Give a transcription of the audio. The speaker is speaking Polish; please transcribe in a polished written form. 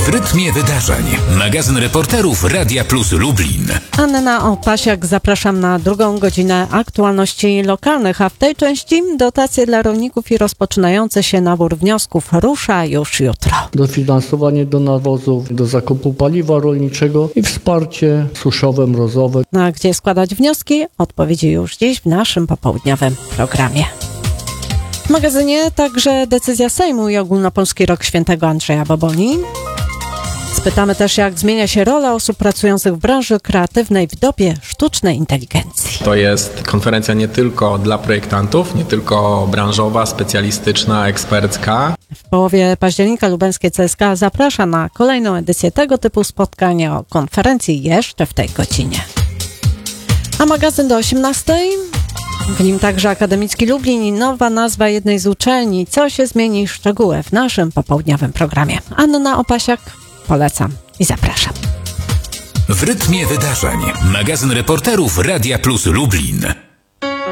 W rytmie wydarzeń. Magazyn reporterów Radia Plus Lublin. Anna Opasiak, zapraszam na drugą godzinę aktualności lokalnych, a w tej części dotacje dla rolników i rozpoczynający się nabór wniosków rusza już jutro. Dofinansowanie do nawozów, do zakupu paliwa rolniczego i wsparcie suszowe, mrozowe. A gdzie składać wnioski? Odpowiedzi już dziś w naszym popołudniowym programie. W magazynie także decyzja Sejmu i Ogólnopolski Rok Świętego Andrzeja Boboli. Spytamy też, jak zmienia się rola osób pracujących w branży kreatywnej w dobie sztucznej inteligencji. To jest konferencja nie tylko dla projektantów, nie tylko branżowa, specjalistyczna, ekspercka. W połowie października lubelskie CSK zaprasza na kolejną edycję tego typu spotkania o konferencji jeszcze w tej godzinie. A magazyn do 18:00. W nim także Akademicki Lublin i nowa nazwa jednej z uczelni. Co się zmieni? Szczegóły w naszym popołudniowym programie. Anna Opasiak, polecam i zapraszam. W rytmie wydarzeń. Magazyn reporterów Radia Plus Lublin.